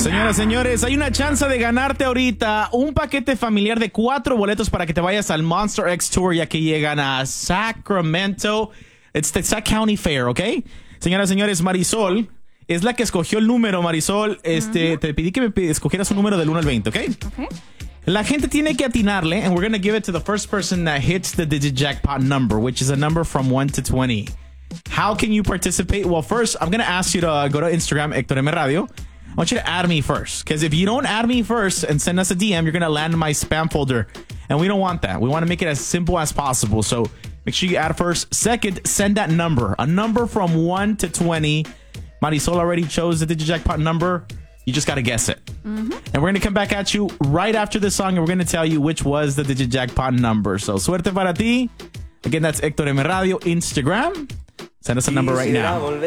Señoras, señores, hay una chance de ganarte ahorita un paquete familiar de 4 boletos para que te vayas al Monster X Tour, ya que llegan a Sacramento. It's the Sac County Fair, ¿ok? Señoras, señores, Marisol es la que escogió el número, Marisol. Te pedí que me escogieras un número del 1 al 20, ¿ok? Okay. La gente tiene que atinarle, and we're going to give it to the first person that hits the digit jackpot number, which is a number from 1 to 20. How can you participate? Well, first, I'm going to ask you to go to Instagram, Héctor M. Radio. I want you to add me first, because if you don't add me first and send us a DM, you're going to land in my spam folder, and we don't want that. We want to make it as simple as possible, so make sure you add first. Second, send that number, a number from 1 to 20. Marisol already chose the digit jackpot number. You just got to guess it. And we're going to come back at you right after this song, and we're going to tell you which was the digit jackpot number. So, suerte para ti. Again, that's Héctor M. Radio, Instagram. Send us a number right now.